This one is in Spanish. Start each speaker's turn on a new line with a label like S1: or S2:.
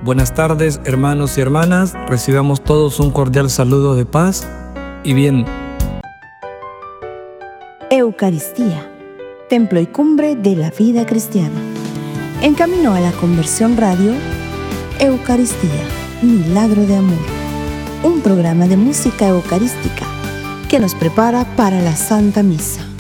S1: Buenas tardes, hermanos y hermanas. Recibamos todos un cordial saludo de paz y bien.
S2: Eucaristía, templo y cumbre de la vida cristiana. En camino a la conversión radio, Eucaristía, milagro de amor. Un programa de música eucarística que nos prepara para la Santa Misa.